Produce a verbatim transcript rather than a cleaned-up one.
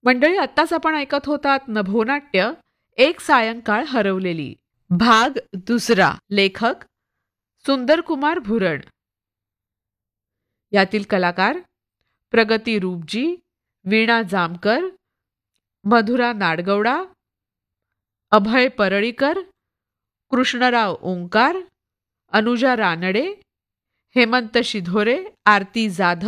मंडळी, आत्ताच आपण ऐकत होतात नभोनाट्य एक सायंकाळ हरवलेली, भाग दुसरा. लेखक सुंदरकुमार भुरण. यातील कलाकार प्रगती रूपजी, वीणा जामकर, मधुरा नाडगौडा, अभय परळीकर, कृष्णराव ओंकार, अनुजा रानडे, हेमंत शिधोरे, आरती जाधव,